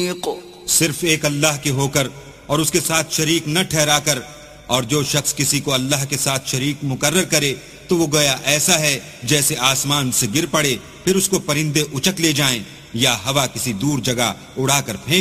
सिर्फ एक अल्लाह के होकर और उसके साथ शरीक न ठहराकर, और जो शख्स किसी को अल्लाह के साथ शरीक मुकर्रर करे तो वो गया ऐसा है जैसे आसमान से गिर पड़े फिर उसको परिंदे उचक ले जाएं या हवा किसी दूर जगह उड़ाकर फेंक